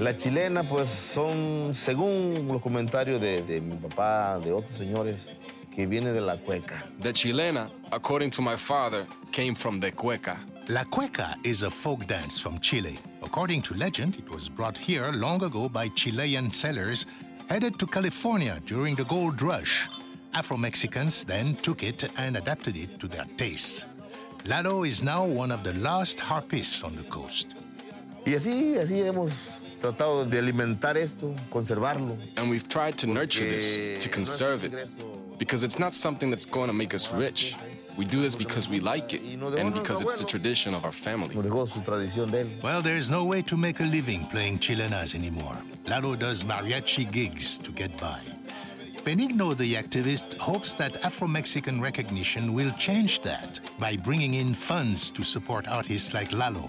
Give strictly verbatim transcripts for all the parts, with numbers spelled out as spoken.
La chilena, pues, son, según los comentarios de, de mi papá, de otros señores, que viene de la cueca. The chilena, according to my father, came from the cueca. La cueca is a folk dance from Chile. According to legend, it was brought here long ago by Chilean sailors headed to California during the gold rush. Afro-Mexicans then took it and adapted it to their tastes. Lalo is now one of the last harpists on the coast. Y así, así hemos tratado de alimentar esto, conservarlo. And we've tried to nurture this, to conserve it, because it's not something that's going to make us rich. We do this because we like it, and because it's the tradition of our family. Well, there's no way to make a living playing chilenas anymore. Lalo does mariachi gigs to get by. Benigno, the activist, hopes that Afro-Mexican recognition will change that by bringing in funds to support artists like Lalo.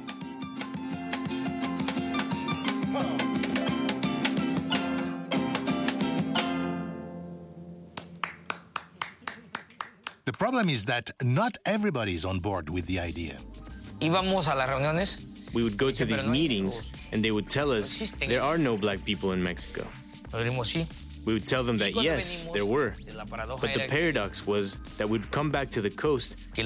The problem is that not everybody is on board with the idea. Íbamos a las reuniones. We would go to these meetings and they would tell us there are no black people in Mexico. We would tell them that yes, there were. But the paradox was that we'd come back to the coast and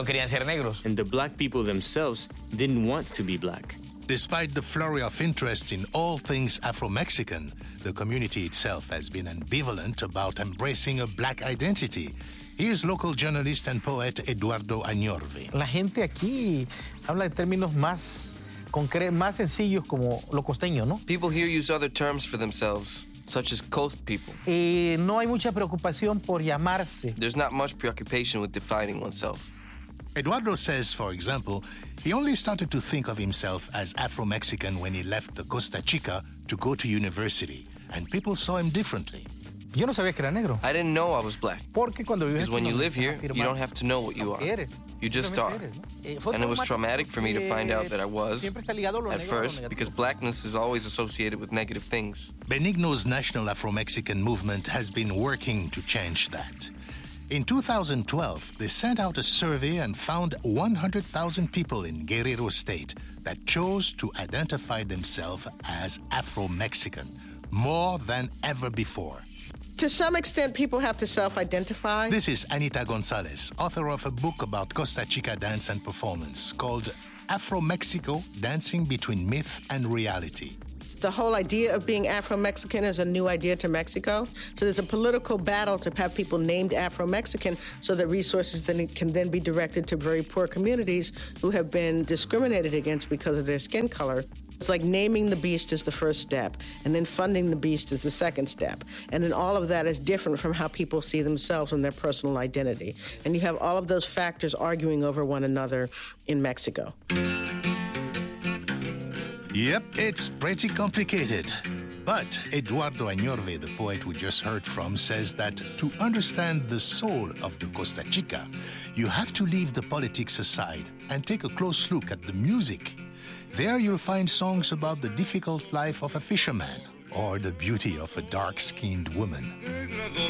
the black people themselves didn't want to be black. Despite the flurry of interest in all things Afro-Mexican, the community itself has been ambivalent about embracing a black identity. Here's local journalist and poet Eduardo Añorve. La gente aquí habla de términos más, concre- más sencillos como lo costeño, ¿no? People here use other terms for themselves, such as coast people. Eh, no hay mucha preocupación por llamarse. There's not much preoccupation with defining oneself. Eduardo says, for example, he only started to think of himself as Afro-Mexican when he left the Costa Chica to go to university, and people saw him differently. Yo no sabía que era negro. I didn't know I was black. Porque cuando vives Because when you live here, you don't have to know what you are. You just are. And it was traumatic for me to find out that I was, at first, because blackness is always associated with negative things. Benigno's National Afro-Mexican movement has been working to change that. In two thousand twelve, they sent out a survey and found one hundred thousand people in Guerrero State that chose to identify themselves as Afro-Mexican, more than ever before. To some extent, people have to self-identify. This is Anita Gonzalez, author of a book about Costa Chica dance and performance called Afro-Mexico, Dancing Between Myth and Reality. The whole idea of being Afro-Mexican is a new idea to Mexico. So there's a political battle to have people named Afro-Mexican so that resources then can then be directed to very poor communities who have been discriminated against because of their skin color. It's like naming the beast is the first step, and then funding the beast is the second step. And then all of that is different from how people see themselves and their personal identity. And you have all of those factors arguing over one another in Mexico. Yep, it's pretty complicated. But Eduardo Añorve, the poet we just heard from, says that to understand the soul of the Costa Chica, you have to leave the politics aside and take a close look at the music. There you'll find songs about the difficult life of a fisherman or the beauty of a dark-skinned woman.